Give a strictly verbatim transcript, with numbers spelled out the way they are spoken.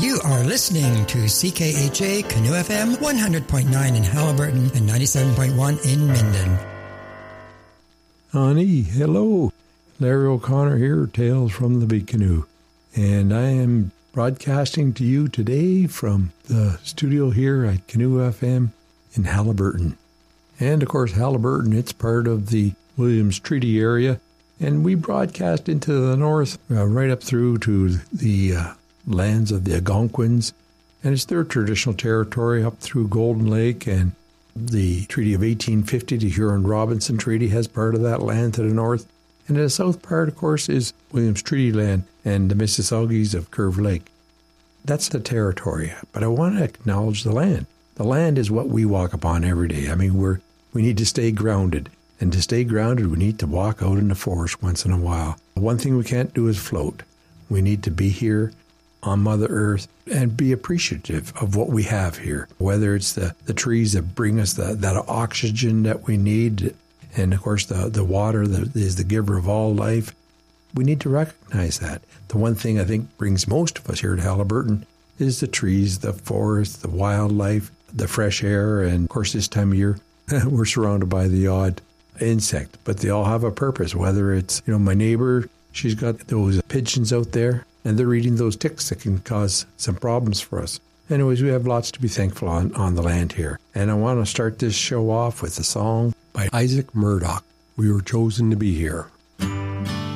You are listening to C K H A Canoe F M one hundred point nine in Halliburton and ninety-seven point one in Minden. Honey, hello. Larry O'Connor here, Tales from the Big Canoe. And I am broadcasting to you today from the studio here at Canoe F M in Halliburton. And of course, Halliburton, it's part of the Williams Treaty area. And we broadcast into the north, uh, right up through to the uh, lands of the Algonquins. And it's their traditional territory up through Golden Lake. And the Treaty of eighteen fifty, the Huron-Robinson Treaty, has part of that land to the north. And the south part, of course, is Williams Treaty land and the Mississaugas of Curve Lake. That's the territory. But I want to acknowledge the land. The land is what we walk upon every day. I mean, we're we need to stay grounded. And to stay grounded, we need to walk out in the forest once in a while. One thing we can't do is float. We need to be here on Mother Earth and be appreciative of what we have here, whether it's the, the trees that bring us the, that oxygen that we need, and, of course, the, the water that is the giver of all life. We need to recognize that. The one thing I think brings most of us here at Halliburton is the trees, the forest, the wildlife, the fresh air, and, of course, this time of year, we're surrounded by the odd insect, but they all have a purpose, whether it's, you know, my neighbor, she's got those pigeons out there, and they're eating those ticks that can cause some problems for us. Anyways, we have lots to be thankful on, on the land here. And I want to start this show off with a song by Isaac Murdoch, We Were Chosen to Be Here.